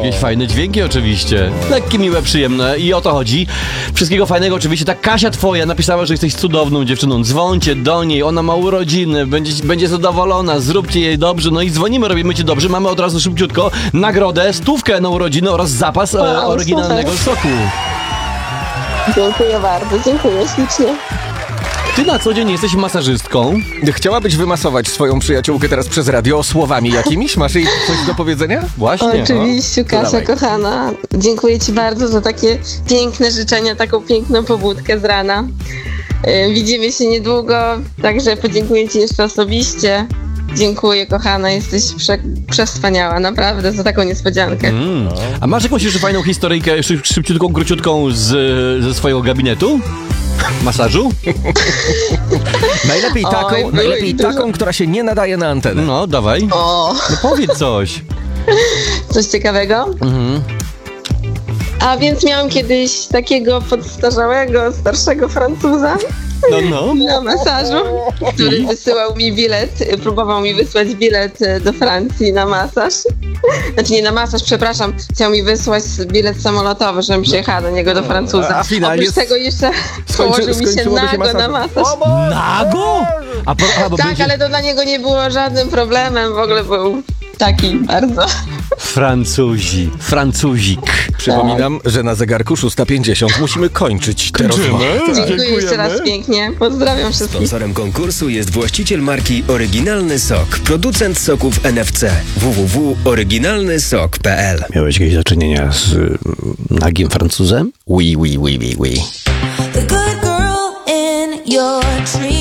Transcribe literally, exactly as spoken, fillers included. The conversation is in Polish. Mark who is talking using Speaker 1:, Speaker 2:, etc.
Speaker 1: Jakieś fajne dźwięki oczywiście. Lekkie, miłe, przyjemne i o to chodzi. Wszystkiego fajnego oczywiście. Ta Kasia twoja napisała, że jesteś cudowną dziewczyną. Dzwońcie do niej, ona ma urodziny, będzie, będzie zadowolona, zróbcie jej dobrze. No i dzwonimy, robimy ci dobrze. Mamy od razu szybciutko nagrodę, stówkę na urodziny oraz zapas wow, e, oryginalnego super. soku.
Speaker 2: Dziękuję bardzo, dziękuję ślicznie.
Speaker 1: Ty na co dzień jesteś masażystką.
Speaker 3: Chciałabyś wymasować swoją przyjaciółkę teraz przez radio słowami jakimiś? Masz jej coś do powiedzenia?
Speaker 1: Właśnie.
Speaker 2: Oczywiście,
Speaker 3: o,
Speaker 2: Kasia kochana. Dziękuję ci bardzo za takie piękne życzenia, taką piękną pobudkę z rana. Yy, widzimy się niedługo, także podziękuję ci jeszcze osobiście. Dziękuję, kochana, jesteś prze, przewspaniała, naprawdę, za taką niespodziankę.
Speaker 1: Mm. A masz jakąś jeszcze fajną historyjkę, szyb, szybciutką, króciutką z, ze swojego gabinetu? Masażu?
Speaker 3: Najlepiej taką, Oj, najlepiej taką, która się nie nadaje na antenę.
Speaker 1: No, dawaj.
Speaker 2: O.
Speaker 1: No powiedz coś.
Speaker 2: Coś ciekawego? Mhm. A więc miałam kiedyś takiego podstarzałego, starszego Francuza.
Speaker 1: No, no.
Speaker 2: Na masażu, który wysyłał mi bilet, próbował mi wysłać bilet do Francji na masaż. Znaczy nie na masaż, przepraszam, chciał mi wysłać bilet samolotowy, żebym przyjechała do niego do Francuza.
Speaker 3: A finalnie
Speaker 2: Oprócz tego jeszcze położył mi się nago
Speaker 3: się
Speaker 2: na masaż.
Speaker 1: Nago? A po, a, bo
Speaker 2: tak,
Speaker 1: będzie...
Speaker 2: ale to dla niego nie było żadnym problemem, w ogóle był taki bardzo.
Speaker 1: Francuzi, Francuzik.
Speaker 3: Przypominam, że na zegarku szósta pięćdziesiąt musimy kończyć tę rozmowę.
Speaker 2: Dziękuję jeszcze raz pięknie. Pozdrawiam wszystkich.
Speaker 4: Sponsorem konkursu jest właściciel marki Oryginalny Sok, producent soków N F C. w w w kropka oryginalny sok kropka p l.
Speaker 1: Miałeś jakieś do czynienia z y, nagim Francuzem?
Speaker 3: Oui, oui, oui, oui, oui.
Speaker 5: The good girl in your tree.